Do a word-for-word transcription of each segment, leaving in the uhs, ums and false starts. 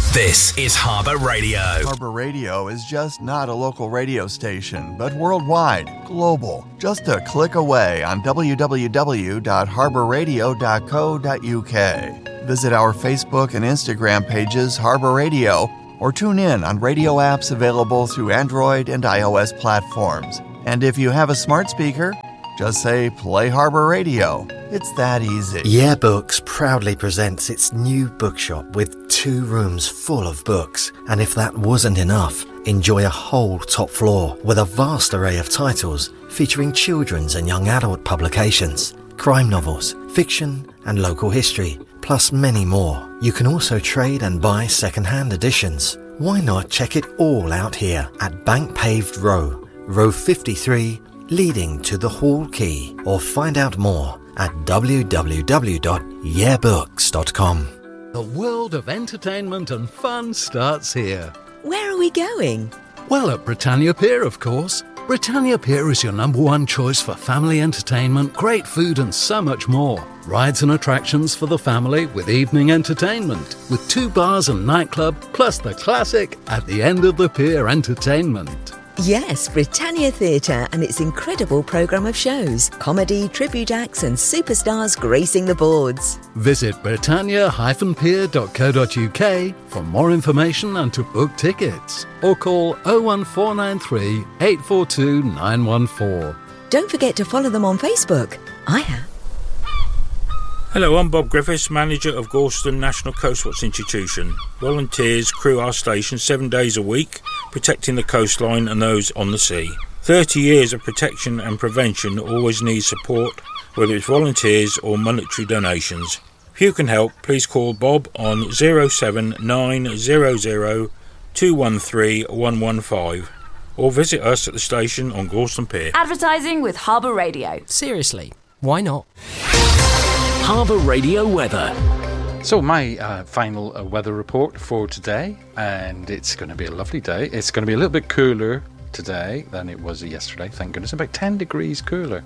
This is Harbour Radio. Harbour Radio is just not a local radio station, but worldwide, global. Just a click away on w w w dot harbour radio dot co dot u k. Visit our Facebook and Instagram pages, Harbour Radio, or tune in on radio apps available through Android and iOS platforms. And if you have a smart speaker, just say, play Harbour Radio. It's that easy. Yeah Books proudly presents its new bookshop with two rooms full of books. And if that wasn't enough, enjoy a whole top floor with a vast array of titles featuring children's and young adult publications, crime novels, fiction and local history, plus many more. You can also trade and buy second-hand editions. Why not check it all out here at Bank Paved Row, row fifty-three, leading to the Hall Quay, or find out more at w w w dot yeah books dot com. The world of entertainment and fun starts here. Where are we going? Well, at Britannia Pier, of course. Britannia Pier is your number one choice for family entertainment, great food and so much more. Rides and attractions for the family with evening entertainment, with two bars and nightclub, plus the classic at the end of the pier entertainment. Yes, Britannia Theatre and its incredible programme of shows, comedy, tribute acts and superstars gracing the boards. Visit britannia dash pier dot co dot u k for more information and to book tickets. Or call oh one four nine three, eight four two, nine one four. Don't forget to follow them on Facebook. I have. Hello, I'm Bob Griffiths, manager of Gorleston National Coastwatch Institution. Volunteers crew our station seven days a week, protecting the coastline and those on the sea. thirty years of protection and prevention always needs support, whether it's volunteers or monetary donations. If you can help, please call Bob on oh seven nine hundred, two one three, one one five or visit us at the station on Gorleston Pier. Advertising with Harbour Radio. Seriously, why not? Harbour Radio weather. So my uh, final uh, weather report for today, and it's going to be a lovely day. It's going to be a little bit cooler today than it was yesterday, thank goodness. About ten degrees cooler,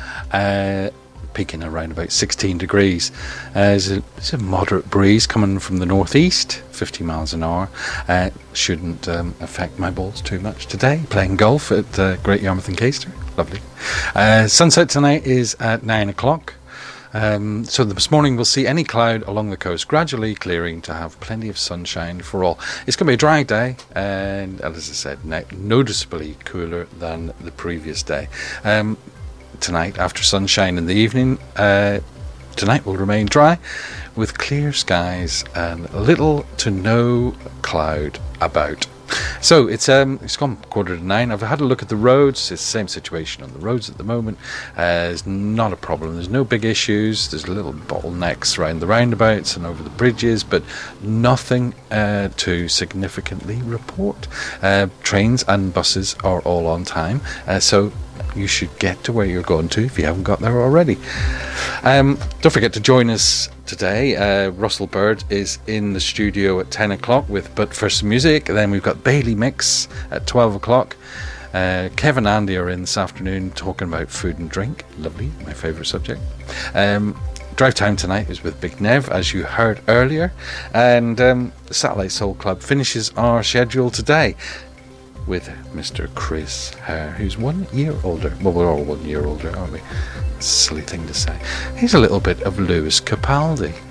uh, peaking around about sixteen degrees. Uh, there's, a, there's a moderate breeze coming from the northeast, fifty miles an hour. Uh, shouldn't um, affect my balls too much today. Playing golf at uh, Great Yarmouth and Caister, lovely. Uh, sunset tonight is at nine o'clock. Um, so this morning we'll see any cloud along the coast gradually clearing to have plenty of sunshine for all. It's going to be a dry day and, as I said, noticeably cooler than the previous day. Um, tonight, after sunshine in the evening, uh, tonight will remain dry with clear skies and little to no cloud about. So it's um it's gone quarter to nine. I've had a look at the roads. It's the same situation on the roads at the moment. Uh, it's not a problem. There's no big issues. There's little bottlenecks around the roundabouts and over the bridges, but nothing uh, to significantly report. Uh, trains and buses are all on time, uh, so you should get to where you're going to if you haven't got there already. Um, don't forget to join us today. uh, Russell Bird is in the studio at ten o'clock with But First Music. Then we've got Bailey Mix at twelve o'clock. uh, Kevin and Andy are in this afternoon talking about food and drink. Lovely, my favourite subject. um, Drive Time tonight is with Big Nev, as you heard earlier, and um, the Satellite Soul Club finishes our schedule today with Mister Chris Hare, who's one year older. Well, we're all one year older, aren't we? Silly thing to say. He's a little bit of Lewis Capaldi.